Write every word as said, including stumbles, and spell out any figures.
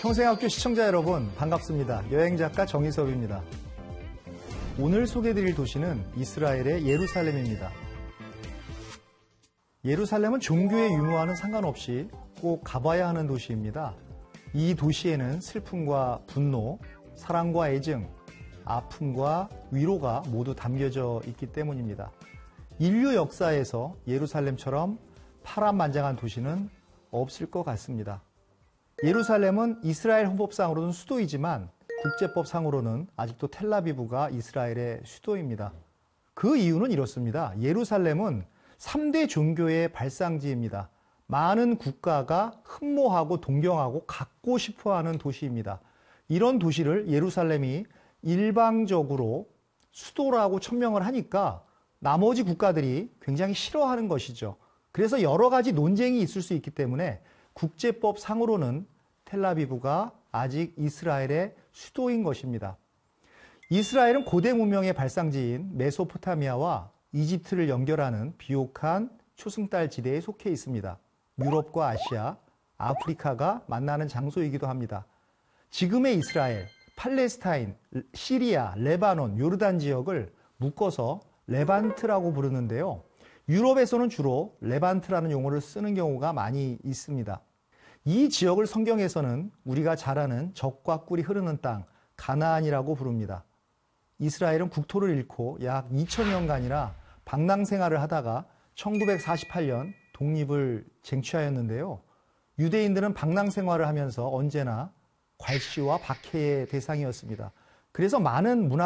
평생학교 시청자 여러분 반갑습니다. 여행작가 정희섭입니다. 오늘 소개해드릴 도시는 이스라엘의 예루살렘입니다. 예루살렘은 종교의 유무와는 상관없이 꼭 가봐야 하는 도시입니다. 이 도시에는 슬픔과 분노, 사랑과 애증, 아픔과 위로가 모두 담겨져 있기 때문입니다. 인류 역사에서 예루살렘처럼 파란만장한 도시는 없을 것 같습니다. 예루살렘은 이스라엘 헌법상으로는 수도이지만 국제법상으로는 아직도 텔라비브가 이스라엘의 수도입니다. 그 이유는 이렇습니다. 예루살렘은 삼 대 종교의 발상지입니다. 많은 국가가 흠모하고 동경하고 갖고 싶어하는 도시입니다. 이런 도시를 예루살렘이 일방적으로 수도라고 천명을 하니까 나머지 국가들이 굉장히 싫어하는 것이죠. 그래서 여러 가지 논쟁이 있을 수 있기 때문에 국제법 상으로는 텔라비브가 아직 이스라엘의 수도인 것입니다. 이스라엘은 고대 문명의 발상지인 메소포타미아와 이집트를 연결하는 비옥한 초승달 지대에 속해 있습니다. 유럽과 아시아, 아프리카가 만나는 장소이기도 합니다. 지금의 이스라엘, 팔레스타인, 시리아, 레바논, 요르단 지역을 묶어서 레반트라고 부르는데요. 유럽에서는 주로 레반트라는 용어를 쓰는 경우가 많이 있습니다. 이 지역을 성경에서는 우리가 잘 아는 젖과 꿀이 흐르는 땅, 가나안이라고 부릅니다. 이스라엘은 국토를 잃고 약 이천 년간이나 방랑 생활을 하다가 천구백사십팔 년 독립을 쟁취하였는데요. 유대인들은 방랑 생활을 하면서 언제나 괄시와 박해의 대상이었습니다. 그래서 많은 문화